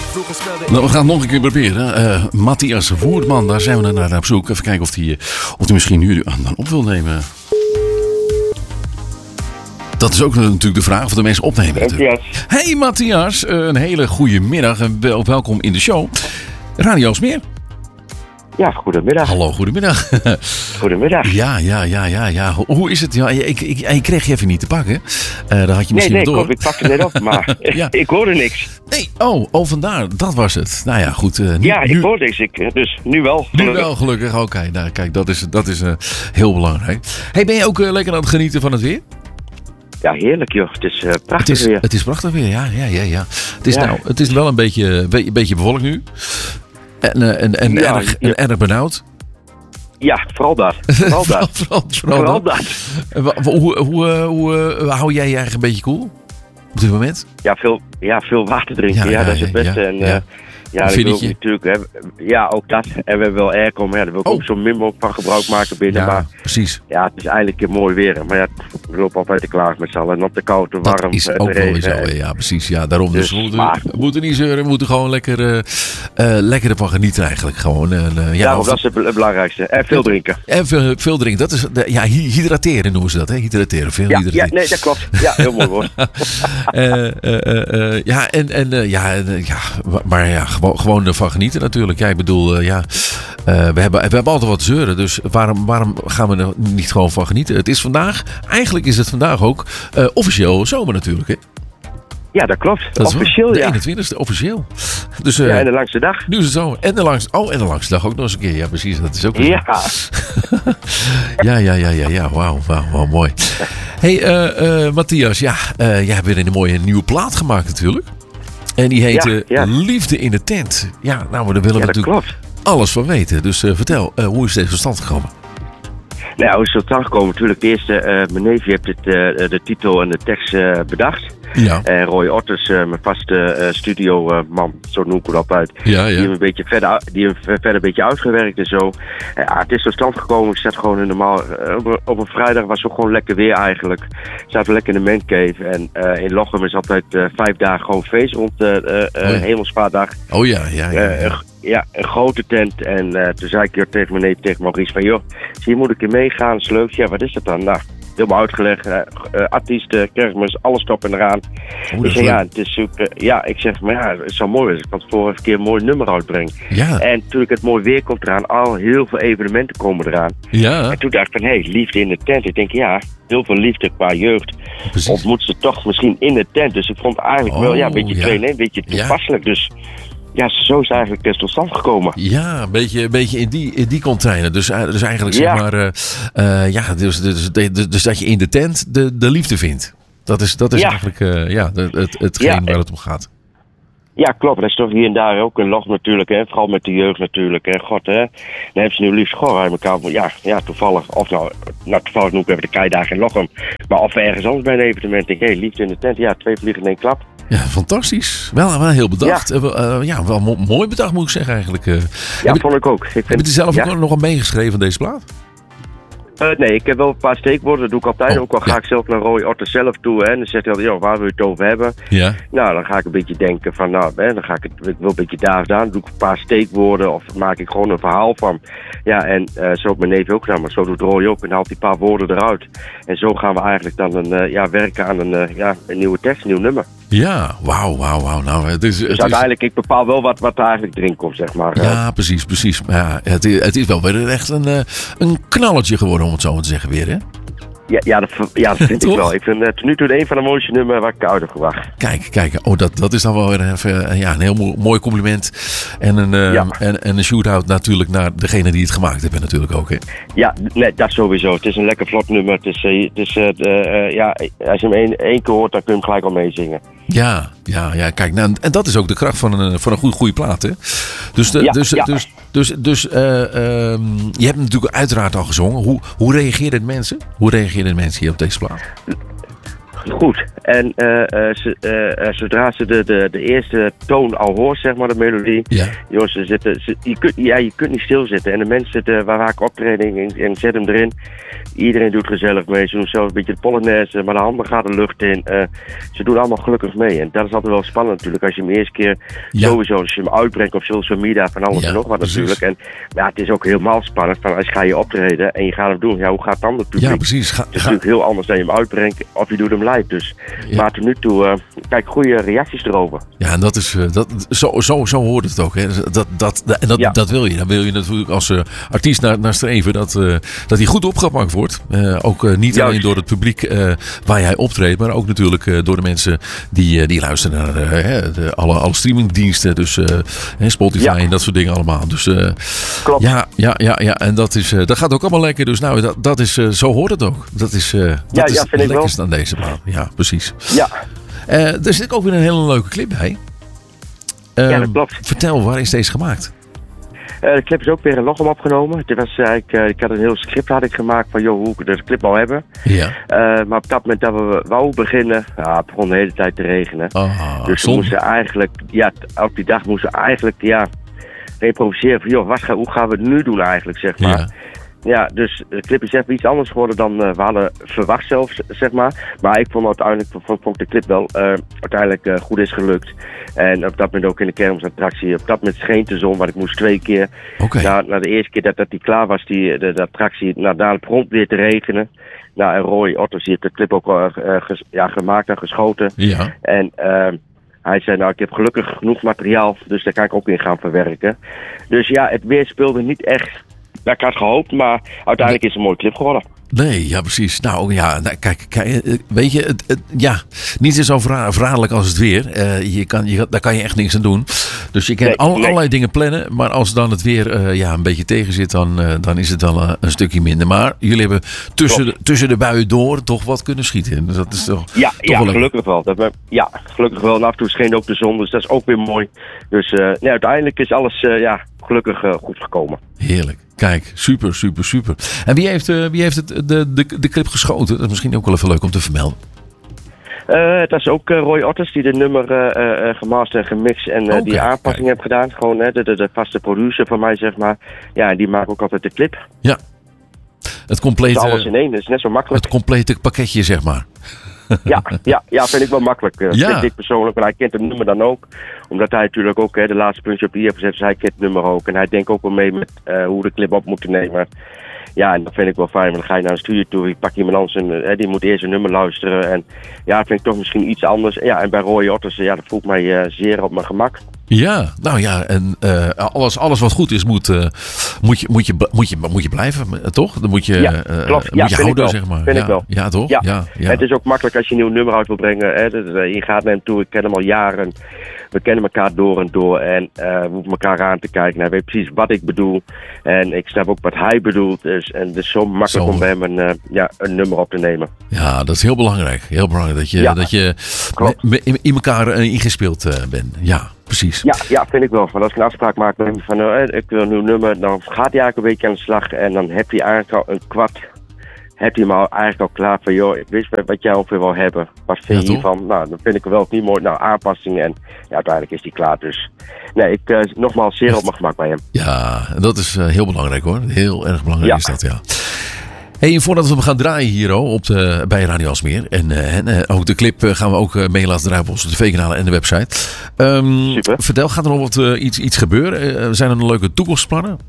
Nou, we gaan het nog een keer proberen. Matthias Voertman, daar zijn we naar op zoek. Even kijken of hij misschien nu dan op wil nemen. Dat is ook natuurlijk de vraag of de mensen opnemen. Matthias. Hey Matthias, een hele goede middag en welkom in de show. Radio Aalsmeer. Ja, goedemiddag. Hallo, goedemiddag. Goedemiddag. Ja. Hoe is het? Ja, ik kreeg je even niet te pakken. Daar had je misschien door. Nee, ik pakte net op, maar ja. Ik hoorde niks. Nee, vandaar. Dat was het. Nou ja, goed. Ik hoorde niks. Dus nu wel. Nu wel, gelukkig. Oké, nou kijk, dat is heel belangrijk. Hey, ben je ook lekker aan het genieten van het weer? Ja, heerlijk joh. Het is prachtig weer. Het is prachtig weer, ja. Het is wel een beetje bewolkt nu. En erg benauwd. Ja, vooral dat. Vooral dat. Hoe hou jij je eigenlijk een beetje koel op dit moment? Veel water drinken. Ja, dat is het beste. Ja, dat wil ik natuurlijk. Ook dat. En we hebben wel airco, maar daar wil ik ook zo min mogelijk van gebruik maken binnen. Ja, maar precies. Ja, het is eigenlijk mooi weer. Maar ja, we lopen altijd te klaar met z'n allen. En op de kou, te warm. Dat is ook wel weer zo. Ja, precies. Ja, daarom. Dus we moeten niet zeuren. We moeten gewoon lekker ervan genieten eigenlijk. Gewoon. Dat is het belangrijkste. En veel drinken. En veel drinken. Dat is, hydrateren noemen ze dat. Hè? Hydrateren. Veel hydrateren. Ja, nee, dat klopt. Ja, heel mooi woord. Maar gewoon ervan genieten natuurlijk. Ja, ik bedoel, we hebben altijd wat zeuren. Dus waarom gaan we er niet gewoon van genieten? Het is eigenlijk is het vandaag ook officieel zomer natuurlijk, hè? Ja, dat klopt. Dat officieel, de 21ste, officieel. Dus, en de langste dag. Nu is het zo. En de langste dag ook nog eens een keer. Ja, precies. Dat is ook ja. Ja. Wauw, mooi. Hey, Matthias. Jij hebt weer een mooie nieuwe plaat gemaakt natuurlijk. En die heet Liefde in de Tent. Ja, nou, daar willen we natuurlijk alles van weten. Dus vertel, hoe is deze tot stand gekomen? Nou, hoe is het tot stand gekomen? Natuurlijk, eerst mijn neefje heeft de titel en de tekst bedacht. Ja. En Roy Otters, mijn vaste studioman, zo noem ik het altijd. Ja. Die hem verder een beetje uitgewerkt en zo. Het is tot stand gekomen. Ik zat gewoon normaal op een vrijdag was het gewoon lekker weer eigenlijk. Zaten we lekker in de mancave. En in Lochem is altijd 5 dagen gewoon feest rond Hemelsvaartdag. Oh ja. Ja, een grote tent. En toen zei ik tegen mijn neef, tegen Maurice van joh, hier moet ik in meegaan, dat is leuk. Ja, wat is dat dan? Nou, helemaal uitgelegd. Artiesten, kermis, alles top en eraan. Ik zeg het is super. Ik zeg, maar het zou mooi zijn. Ik kan het vorige keer een mooi nummer uitbrengen. Ja. En natuurlijk het mooi weer komt eraan. Al heel veel evenementen komen eraan. Ja. En toen dacht ik van, liefde in de tent. Ik denk, heel veel liefde qua jeugd. Precies. Ontmoet ze toch misschien in de tent. Dus ik vond het eigenlijk wel een beetje een beetje toepasselijk. Dus ja, zo is eigenlijk tot stand gekomen. Ja, een beetje in die container. Dus eigenlijk zeg maar... Dus dat je in de tent de liefde vindt. Dat is eigenlijk hetgeen waar het om gaat. Ja, klopt. Dat is toch hier en daar ook een log natuurlijk. Hè? Vooral met de jeugd natuurlijk. Hè? God, hè? Dan hebben ze nu liefst gewoon aan elkaar. Ja, toevallig. Of toevallig noem ik even de keidagen in Lochem. Maar of ergens anders bij een evenement. Denk ik, liefde in de tent. Ja, 2 vliegen in 1 klap. Ja, fantastisch. Wel heel bedacht. Ja. Wel mooi bedacht moet ik zeggen eigenlijk. Vond ik ook. Heb je er zelf ook nog aan meegeschreven deze plaat? Nee, ik heb wel een paar steekwoorden. Dat doe ik altijd. Ook al ga ik zelf naar Roy Otters zelf toe. Hè, en dan zegt hij altijd, waar wil je het over hebben? Ja. Nou, dan ga ik een beetje denken van, dan ga ik wil een beetje daar gedaan. Dan doe ik een paar steekwoorden of maak ik gewoon een verhaal van. Ja, en zo heeft mijn neef ook gedaan, maar zo doet Roy ook. En haalt die paar woorden eruit. En zo gaan we eigenlijk dan werken aan een nieuwe tekst, een nieuw nummer. Ja, wauw. Nou, dus uiteindelijk, ik bepaal wel wat er eigenlijk erin komt, zeg maar. Ja, precies. Ja, het is wel weer echt een knalletje geworden, om het zo maar te zeggen weer, hè? Ja, dat vind ik wel. Ik vind het nu toe een van de mooiste nummers waar ik uit heb gebracht. Kijk. Dat is dan wel weer even een heel mooi compliment. En een shoot-out natuurlijk naar degene die het gemaakt hebben natuurlijk ook, hè? Ja, nee, dat sowieso. Het is een lekker vlot nummer. Als je hem één keer hoort, dan kun je hem gelijk al meezingen. Ja, kijk, nou, en dat is ook de kracht van een goede plaat, hè? Dus je hebt natuurlijk uiteraard al gezongen. Hoe reageerden mensen? Hoe reageerden mensen hier op deze plaat? goed. En zodra ze de eerste toon al hoort, zeg maar, de melodie. Ja. Jongens, je kunt niet stilzitten. En de mensen waar maken optreding en zet hem erin. Iedereen doet gezellig mee. Ze doen zelfs een beetje de polonaise, maar de handen gaat de lucht in. Ze doen allemaal gelukkig mee. En dat is altijd wel spannend natuurlijk. Als je hem eerste keer sowieso, als je hem uitbrengt op social media, van alles en nog wat natuurlijk. En het is ook helemaal spannend. Van als ga je optreden en je gaat hem doen. Ja, hoe gaat het dan natuurlijk? Ja, precies. Het is natuurlijk heel anders dan je hem uitbrengt of je doet hem live. Dus. Maar tot nu toe, kijk, goede reacties erover. Ja, en dat is, zo hoort het ook. Hè. Dat wil je. Dan wil je natuurlijk als artiest naar streven dat hij goed opgepakt wordt. Ook niet alleen door het publiek waar jij optreedt, maar ook natuurlijk door de mensen die luisteren naar alle streamingdiensten. Dus Spotify en dat soort dingen allemaal. Dus klopt. Ja. En dat gaat ook allemaal lekker. Dus nou, dat is, zo hoort het ook. Dat is het lekkerste aan deze plaat. Ja, precies. Ja. Er zit ook weer een hele leuke clip bij. Ja, dat klopt. Vertel, waar is deze gemaakt? De clip is ook weer in Lochem opgenomen. Het was, ik had een heel script gemaakt van hoe we de clip wou hebben. Ja. Maar op dat moment dat we wouden beginnen, het begon de hele tijd te regenen. Dus we moesten eigenlijk, op die dag moesten we eigenlijk, improviseren van hoe gaan we het nu doen eigenlijk, zeg maar. Ja. Ja, dus de clip is even iets anders geworden dan we hadden verwacht zelf, zeg maar. Maar ik vond uiteindelijk de clip wel uiteindelijk goed is gelukt. En op dat moment ook in de kermisattractie. Op dat moment scheen de zon, want ik moest 2 keer. Okay. Na de eerste keer dat die klaar was, de attractie, dadelijk begon weer te regenen. Nou, en Roy Otters heeft de clip ook gemaakt en geschoten. Ja. En hij zei, ik heb gelukkig genoeg materiaal, dus daar kan ik ook in gaan verwerken. Dus het weer speelde niet echt. Ik had gehoopt, maar uiteindelijk is het een mooie clip geworden. Nee, ja precies. Nou ja, kijk, weet je, niet zo verraderlijk als het weer. Daar kan je echt niks aan doen. Dus je kan allerlei dingen plannen, maar als dan het weer een beetje tegen zit, dan is het wel een stukje minder. Maar jullie hebben tussen de buien door toch wat kunnen schieten. Dus dat is toch wel gelukkig wel. Gelukkig wel. En af en toe scheen ook de zon, dus dat is ook weer mooi. Dus uiteindelijk is alles gelukkig goed gekomen. Heerlijk. Kijk, super. En wie heeft de clip geschoten? Dat is misschien ook wel even leuk om te vermelden. Dat is ook Roy Otters die de nummer gemasterd en gemixt en die aanpassing heeft gedaan. Gewoon de vaste producer van mij, zeg maar. Ja, en die maakt ook altijd de clip. Ja. Het complete, alles in één, dat is net zo makkelijk. Het complete pakketje, zeg maar. Ja, vind ik wel makkelijk. Vind ik persoonlijk, maar hij kent het nummer dan ook. Omdat hij natuurlijk ook de laatste puntje op i heeft gezet, dus hij kent het nummer ook. En hij denkt ook wel mee met hoe de clip op moet nemen. Ja, en dat vind ik wel fijn. Want dan ga je naar een studio toe, ik pak iemand anders die moet eerst een nummer luisteren. En dat vind ik toch misschien iets anders. Ja, en bij Roy Otters, dat voelt mij zeer op mijn gemak. Ja, nou ja, en alles wat goed is moet je blijven, toch? Dan moet je, klopt. moet je houden, zeg maar. Vind ik wel. Ja, toch? Ja. Het is ook makkelijk als je een nieuw nummer uit wil brengen. Je gaat naar hem toe, ik ken hem al jaren. We kennen elkaar door en door en we hoeven elkaar aan te kijken. Hij weet precies wat ik bedoel en ik snap ook wat hij bedoelt. Dus zo makkelijk om bij hem een nummer op te nemen. Ja, dat is heel belangrijk. Heel belangrijk dat je in elkaar ingespeeld bent. Ja. Precies. Ja, vind ik wel. Want als ik een afspraak maak met hem van ik wil een nieuw nummer, dan gaat hij eigenlijk een beetje aan de slag en dan heb je eigenlijk al een kwart. Heb je hem eigenlijk al klaar van, ik wist wat jij ongeveer wil hebben. Wat vind je hiervan? Nou, dan vind ik het wel niet mooi. Nou, aanpassingen en uiteindelijk is die klaar. Dus nee, ik nogmaals zeer op mijn gemak bij hem. Ja, dat is heel belangrijk hoor. Heel erg belangrijk is dat, ja. Hey, voordat we hem gaan draaien hier bij Radio Alsmeer. En ook de clip gaan we ook mee laten draaien op onze tv-kanalen en de website. Super. Vertel, gaat er nog iets gebeuren? Zijn er nog leuke toekomstplannen?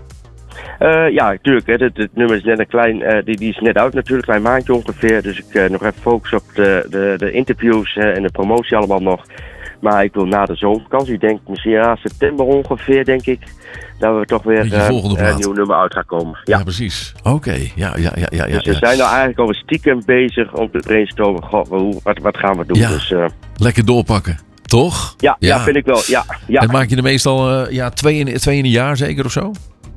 Ja, natuurlijk. Het nummer is net een klein, die is net uit natuurlijk, een klein maandje ongeveer. Dus ik nog even focus op de interviews en de promotie allemaal nog. Maar ik wil na de zomervakantie, denk misschien september ongeveer, denk ik, dat we toch weer een nieuw nummer uit gaan komen. Ja, precies. Oké. Ja. Dus we zijn nou eigenlijk al stiekem bezig om te brainstormen. Wat gaan we doen? Ja. Dus, lekker doorpakken. Toch? Ja, vind ik wel. Ja. En maak je er meestal 2 in een jaar zeker of zo?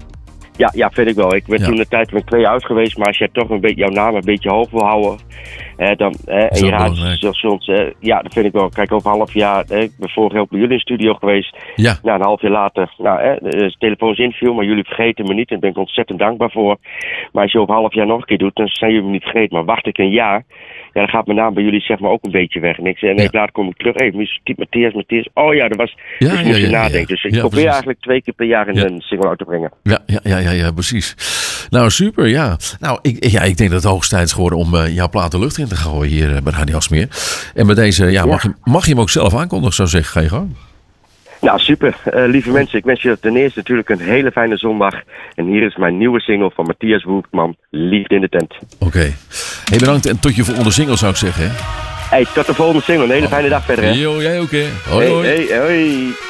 Ja, vind ik wel. Ik ben toen de tijd 2 uit geweest, maar als je toch jouw naam een beetje hoog wil houden, En je radiostations, dat vind ik wel. Kijk, over een half jaar, ik ben vorig jaar ook bij jullie in de studio geweest. Ja. Nou, een half jaar later, de telefoons inviel, maar jullie vergeten me niet. En daar ben ik ontzettend dankbaar voor. Maar als je over een half jaar nog een keer doet, dan zijn jullie me niet vergeten. Maar wacht ik een jaar, dan gaat mijn naam bij jullie zeg maar ook een beetje weg. En ik zeg, later kom ik terug. Typ Matthias. Oh ja, dat was... Dus moest je nadenken. Dus ik probeer eigenlijk 2 keer per jaar een single uit te brengen. Ja, precies. Nou, super, ja. Nou, ik denk dat het hoogst tijd is geworden om jouw plaat de lucht in te gooien hier bij Radio Aalsmeer. En met deze, mag je hem ook zelf aankondigen, zou zeggen. Ga je gang. Nou, super. Lieve mensen, ik wens je ten eerste natuurlijk een hele fijne zondag. En hier is mijn nieuwe single van Matthias Woertman, Liefde in de Tent. Oké. Hey, bedankt en tot je volgende single, zou ik zeggen. Hè? Hey, tot de volgende single. Een hele fijne dag verder. Hè? Yo, jij ook, hè? Hoi. Hoi.